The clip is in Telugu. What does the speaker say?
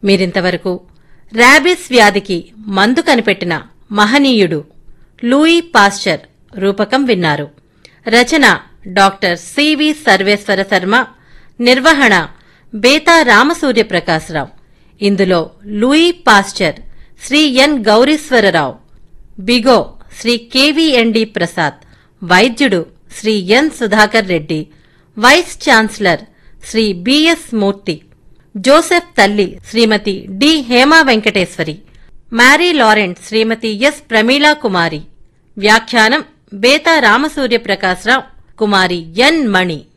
మీరింతవరకు ర్యాబిస్ వ్యాధికి మందు కనిపెట్టిన మహనీయుడు లూయి పాస్చర్ రూపకం విన్నారు. రచన డాక్టర్ సివి సర్వేశ్వర శర్మ, నిర్వహణ బేతా రామసూర్యప్రకాశరావు. ఇందులో లూయి పాస్చర్ శ్రీ ఎన్ గౌరీశ్వరరావు, బిగో శ్రీ కెవిఎన్డి ప్రసాద్, వైద్యుడు శ్రీ ఎన్ Sudhakar Reddy, vice chancellor Shri BS మూర్తి, జోసెఫ్ తల్లి శ్రీమతి D Hema Venkateswari, marry Laurent శ్రీమతి ఎస్ ప్రమీళా కుమారి. వ్యాఖ్యానం బేతా రామసూర్యప్రకాశరావు, కుమారి ఎన్ మణి.